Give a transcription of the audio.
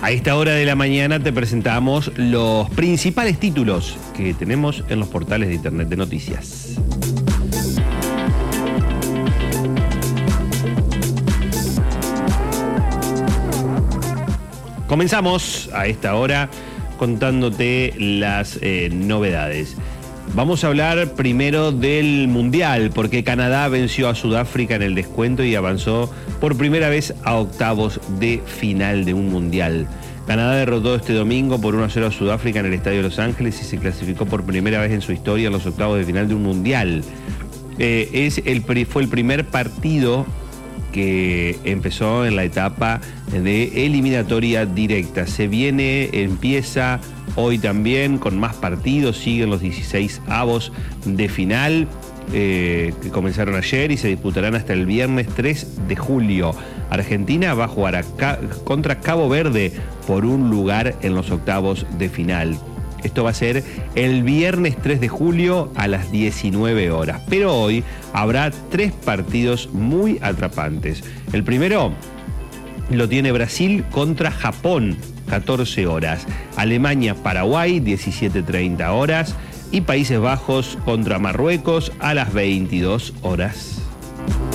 A esta hora de la mañana te presentamos los principales títulos que tenemos en los portales de Internet de Noticias. Comenzamos a esta hora contándote las novedades. Vamos a hablar primero del Mundial, porque Canadá venció a Sudáfrica en el descuento y avanzó por primera vez a octavos de final de un Mundial. Canadá derrotó este domingo por 1-0 a Sudáfrica en el Estadio de Los Ángeles y se clasificó por primera vez en su historia en los octavos de final de un Mundial. Fue el primer partido que empezó en la etapa de eliminatoria directa. Empieza hoy también con más partidos, siguen los 16avos de final que comenzaron ayer y se disputarán hasta el viernes 3 de julio. Argentina va a jugar contra Cabo Verde por un lugar en los octavos de final. Esto va a ser el viernes 3 de julio a las 19 horas. Pero hoy habrá 3 partidos muy atrapantes. El primero lo tiene Brasil contra Japón, 14 horas. Alemania-Paraguay, 17:30 horas. Y Países Bajos contra Marruecos a las 22 horas.